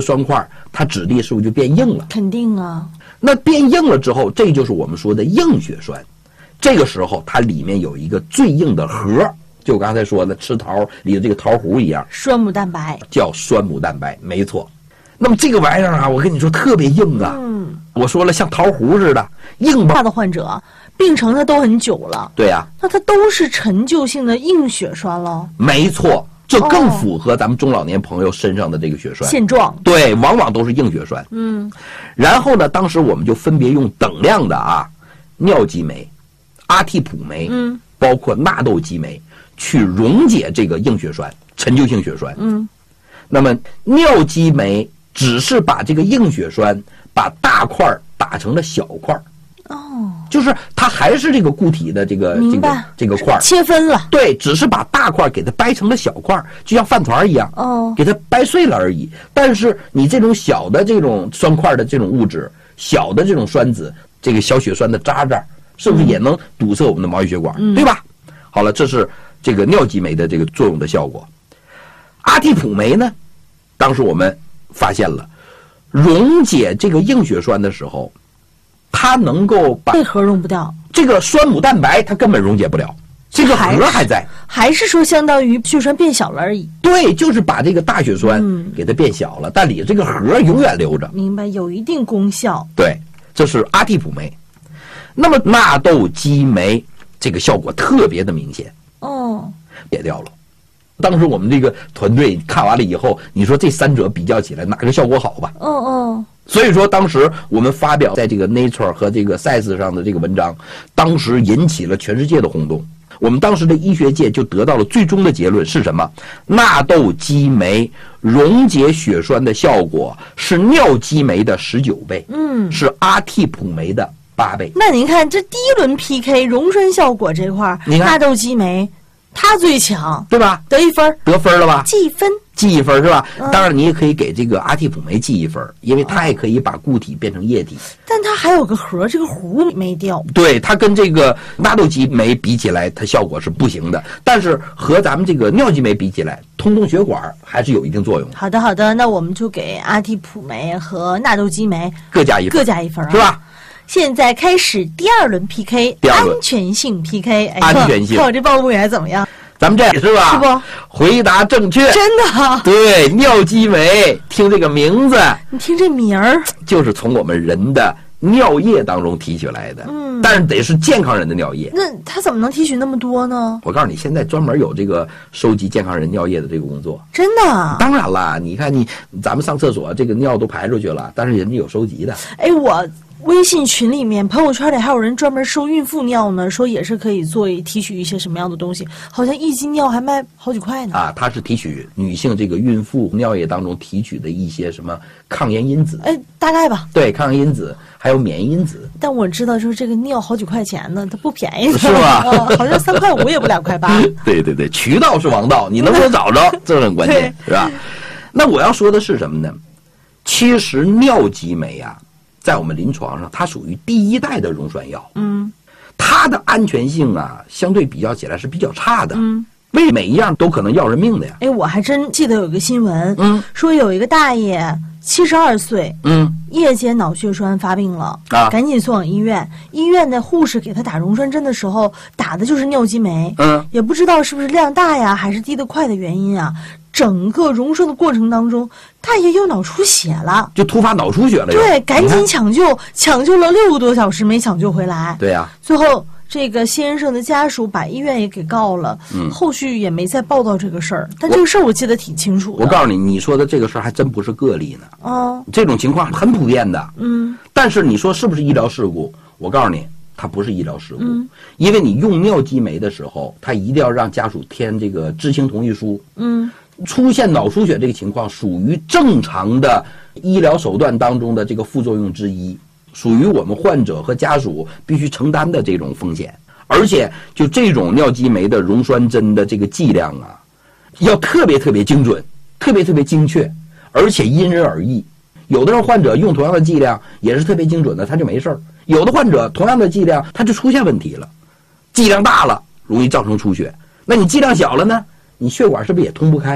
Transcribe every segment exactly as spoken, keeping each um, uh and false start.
栓块它质地是不是就变硬了？ 肯定啊。 那变硬了之后，这就是我们说的硬血栓。这个时候它里面有一个最硬的核，就我刚才说的吃桃里的这个桃核一样， 酸母蛋白， 叫酸母蛋白，没错。那么这个玩意儿啊，我跟你说特别硬啊，嗯，我说了像桃核似的硬吧。 大的患者病程它都很久了， 对呀、啊， 那它都是陈旧性的硬血栓了。 没错，这更符合咱们中老年朋友身上的这个血栓、哦、 现状。 对，往往都是硬血栓。 嗯， 然后呢，当时我们就分别用等量的啊，尿激酶、阿替普酶，嗯，包括纳豆激酶去溶解这个硬血栓、陈旧性血栓。 嗯， 那么尿激酶只是把这个硬血栓把大块打成了小块。 哦， 就是它还是这个固体的这个这个这个块切分了， 对，只是把大块给它掰成了小块，就像饭团一样， 哦， 给它掰碎了而已。但是你这种小的这种酸块的这种物质，小的这种栓子，这个小血栓的渣渣，是不是也能堵塞我们的毛细血管，嗯、对吧？好了，这是这个尿激酶的这个作用的效果。阿替普酶呢，当时我们发现了，溶解这个硬血栓的时候，它能够把这核溶不掉， 这个酸母蛋白它根本溶解不了，这个核还在， 还是说相当于血栓变小了而已。 对，就是把这个大血栓给它变小了，嗯、但里这个核永远留着。 明白，有一定功效。 对，这是阿替普酶。那么纳豆激酶这个效果特别的明显， 哦， 解掉了。当时我们这个团队看完了以后，你说这三者比较起来，哪个效果好吧？ 哦哦。 所以说，当时我们发表在这个 Nature 和这个 Science 上的这个文章，当时引起了全世界的轰动。我们当时的医学界就得到了最终的结论是什么？纳豆激酶溶解血栓的效果是尿激酶的十九倍， 嗯， 是阿替普酶的八倍。 那您看这第一轮 P K 溶栓效果这块，纳豆激酶它最强， 对吧？ 得一分， 得分了吧？ 记一分。 记一分是吧？ 嗯、 当然，你也可以给这个阿替普酶记一分，因为它也可以把固体变成液体。 但它还有个核，这个核没掉。 对，它跟这个纳豆激酶比起来，它效果是不行的。但是和咱们这个尿激酶比起来，通通血管还是有一定作用的。 好的，好的，那我们就给阿替普酶和纳豆激酶各加一分， 各加一分、啊， 是吧？ 现在开始第二轮 P K， 安全性 P K， 哎、 安全性， 看我这报幕员怎么样？ 咱们这是吧？ 是不？ 回答正确， 真的、啊。 对，尿激酶，听这个名字， 你听这名儿， 就是从我们人的尿液当中提取来的。嗯，但是得是健康人的尿液。 那他怎么能提取那么多呢？ 我告诉你，现在专门有这个收集健康人尿液的这个工作。 真的？ 当然了，你看你咱们上厕所，这个尿都排出去了，但是人家有收集的。 哎，我。微信群里面、朋友圈里还有人专门收孕妇尿呢，说也是可以做提取一些什么样的东西，好像一斤尿还卖好几块呢。 啊，它是提取女性这个孕妇尿液当中提取的一些什么抗炎因子。 哎，大概吧。 对，抗炎因子还有免疫因子。 但我知道，就是这个尿好几块钱呢，它不便宜， 是吧？ 哦、好像三块五也不两块八。 对对对，渠道是王道，你能不能找着，这是很关键，是吧？那我要说的是什么呢？其实尿激酶啊。在我们临床上，它属于第一代的溶栓药， 嗯， 它的安全性啊，相对比较起来是比较差的， 嗯， 为每一样都可能要人命的呀。 哎，我还真记得有一个新闻， 嗯， 说有一个大爷七十二岁， 嗯， 夜间脑血栓发病了， 啊， 赶紧送往医院。医院的护士给他打溶栓针的时候，打的就是尿激酶， 嗯， 也不知道是不是量大呀，还是滴得快的原因啊。整个溶栓的过程当中，大爷又脑出血了， 就突发脑出血了。 对，赶紧抢救，抢救了六个多小时没抢救回来。 对呀、啊， 最后这个先生的家属把医院也给告了， 嗯， 后续也没再报道这个事儿。但这个事儿我记得挺清楚的。 我告诉你，你说的这个事儿还真不是个例呢。 哦， 这种情况很普遍的。 嗯， 但是你说是不是医疗事故？我告诉你。它不是医疗事故， 嗯， 因为你用尿激酶的时候，它一定要让家属填这个知情同意书。 嗯， 出现脑出血这个情况属于正常的医疗手段当中的这个副作用之一，属于我们患者和家属必须承担的这种风险。而且就这种尿激酶的溶栓针的这个剂量啊，要特别特别精准，特别特别精确，而且因人而异。有的人患者用同样的剂量也是特别精准的，他就没事儿。有的患者同样的剂量他就出现问题了，剂量大了容易造成出血，那你剂量小了呢，你血管是不是也通不开呀、啊？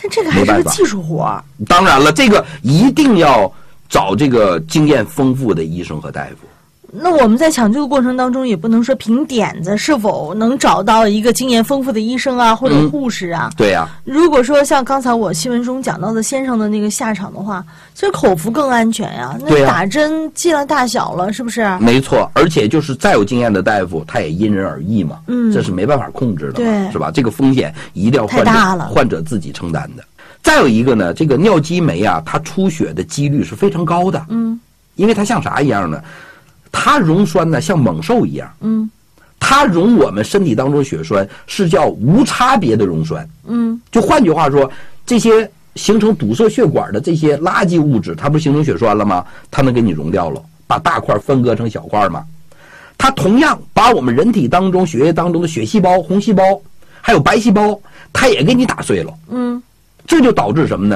但这个还是个技术活儿。 当然了，这个一定要找这个经验丰富的医生和大夫。 那我们在抢救的过程当中，也不能说凭点子是否能找到一个经验丰富的医生啊，或者护士啊。 嗯、对呀、啊。 如果说像刚才我新闻中讲到的先生的那个下场的话，其实口服更安全呀。那打针剂量大小了，是不是？ 没错，而且就是再有经验的大夫，他也因人而异嘛。嗯，这是没办法控制的嘛，是吧？这个风险一定要患者太大了， 患者自己承担的。再有一个呢，这个尿激酶啊，它出血的几率是非常高的。嗯，因为它像啥一样呢？它溶栓呢，像猛兽一样。嗯，它溶我们身体当中血栓是叫无差别的溶栓。嗯，就换句话说，这些形成堵塞血管的这些垃圾物质，它不是形成血栓了吗？它能给你溶掉了，把大块分割成小块嘛。它同样把我们人体当中血液当中的血细胞、红细胞还有白细胞，它也给你打碎了。嗯，这就导致什么呢？